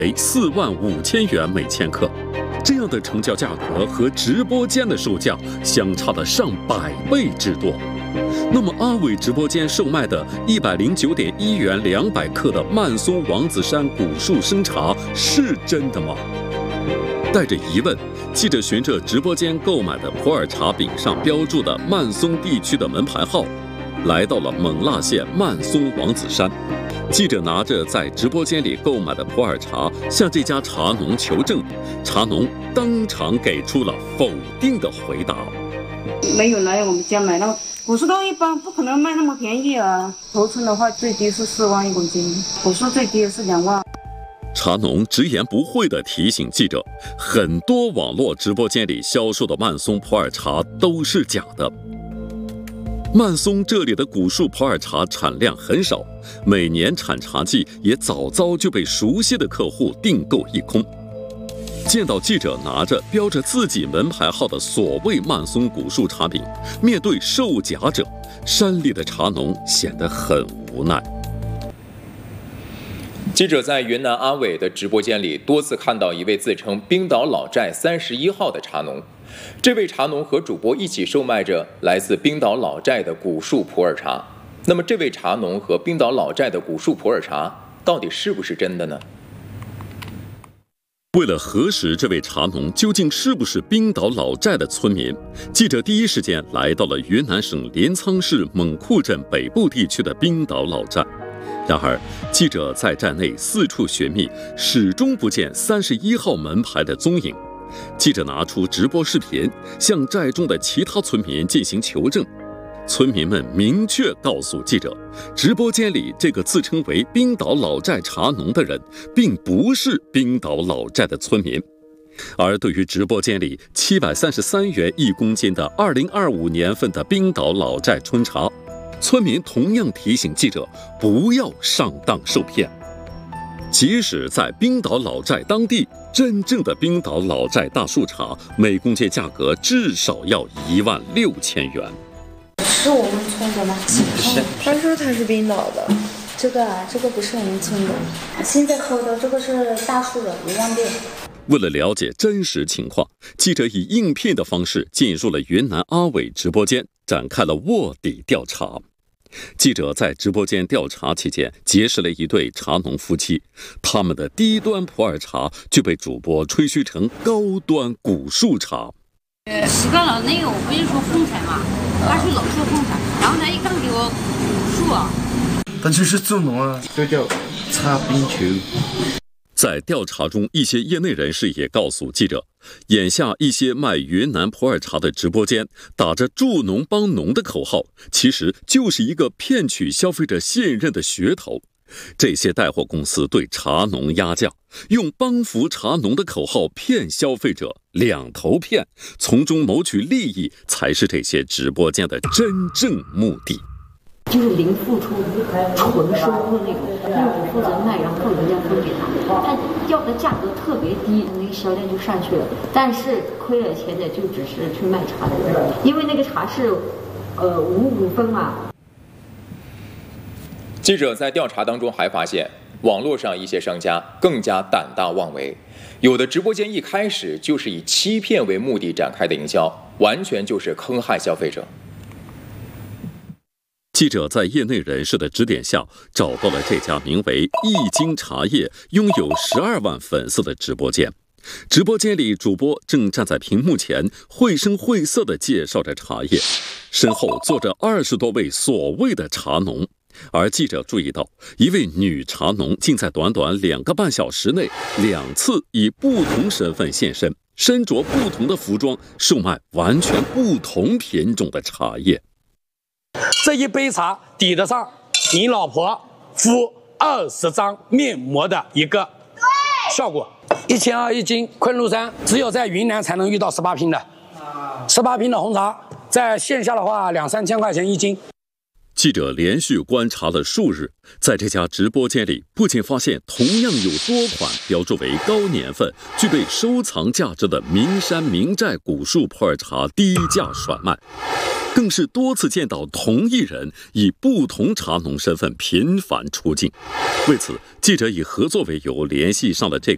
为45000元每千克。这样的成交价格和直播间的售价相差的上100倍之多。那么阿伟直播间售卖的109.1元200克的曼松王子山古树生茶是真的吗？带着疑问，记者循着直播间购买的普洱茶饼上标注的曼松地区的门牌号，来到了勐腊县曼松王子山。记者拿着在直播间里购买的普洱茶向这家茶农求证，茶农当场给出了否定的回答。 没有来我们家买，那古树豆一般不可能卖那么便宜啊。头寸的话最低是4万1公斤，古树最低是2万。 茶农直言不讳地提醒记者，很多网络直播间里销售的曼松普洱茶都是假的。曼松这里的古树普洱茶产量很少，每年产茶季也早早就被熟悉的客户订购一空。见到记者拿着标着自己门牌号的所谓曼松古树茶饼，面对售假者，山里的茶农显得很无奈。 记者在云南阿伟的直播间里多次看到一位自称冰岛老寨31号的茶农，这位茶农和主播一起售卖着来自冰岛老寨的古树普洱茶。那么这位茶农和冰岛老寨的古树普洱茶到底是不是真的呢？ 为了核实这位茶农究竟是不是冰岛老寨的村民，记者第一时间来到了云南省镰仓市勐库镇北部地区的冰岛老寨。然而，记者在寨内四处寻觅，始终不见31号门牌的踪影。记者拿出直播视频，向寨中的其他村民进行求证。村民们明确告诉记者，直播间里这个自称为冰岛老寨茶农的人，并不是冰岛老寨的村民。而对于直播间里733元1公斤的2025年份的冰岛老寨春茶，村民同样提醒记者不要上当受骗。即使在冰岛老寨当地，真正的冰岛老寨大树茶每公斤价格至少要16000元。 是我们村的吗？ 是，他说他是冰岛的。 这个不是我们村的，现在喝的这个是大树的1万6。 为了了解真实情况，记者以应聘的方式进入了云南阿伟直播间，展开了卧底调查。记者在直播间调查期间，结识了一对茶农夫妻，他们的低端普洱茶就被主播吹嘘成高端古树茶。 习惯了那个，我不是说红茶嘛，他是老说红茶，然后他一刚给我古树啊， 但这是助农啊，这叫擦冰球。 在调查中，一些业内人士也告诉记者，眼下一些卖云南普洱茶的直播间打着助农帮农的口号，其实就是一个骗取消费者信任的噱头。这些带货公司对茶农压价，用帮扶茶农的口号骗消费者，两头骗，从中谋取利益，才是这些直播间的真正目的。 就是零付出纯收入那种，因为我负责卖，然后人家分给他要的价格特别低，那个销量就上去了。但是亏了钱的就只是去卖茶的人，因为那个茶是5分嘛。 记者在调查当中还发现，网络上一些商家更加胆大妄为，有的直播间一开始就是以欺骗为目的展开的营销，完全就是坑害消费者。 记者在业内人士的指点下，找到了这家名为易经茶叶、拥有12万粉丝的直播间。直播间里，主播正站在屏幕前，绘声绘色地介绍着茶叶，身后坐着20多位所谓的茶农。而记者注意到，一位女茶农竟在短短2个半小时内2次以不同身份现身，身着不同的服装，售卖完全不同品种的茶叶。 这一杯茶抵得上你老婆敷20张面膜的一个效果。1200一斤，昆仑山只有在云南才能遇到18瓶的，18瓶的红茶，在线下的话2-3千块钱一斤。 记者连续观察了数日，在这家直播间里，不仅发现同样有多款标注为高年份、具备收藏价值的名山名寨古树普洱茶低价甩卖，更是多次见到同一人以不同茶农身份频繁出镜。为此，记者以合作为由联系上了这